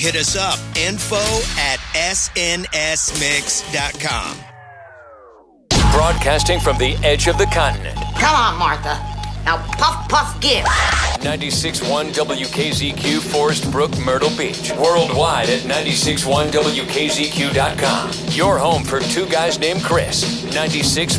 Hit us up, info@snsmix.com. Broadcasting from the edge of the continent. Come on, Martha. Now puff, puff, give. 96.1 WKZQ, Forest Brook, Myrtle Beach. Worldwide at 96.1WKZQ.com. Your home for two guys named Chris. 96.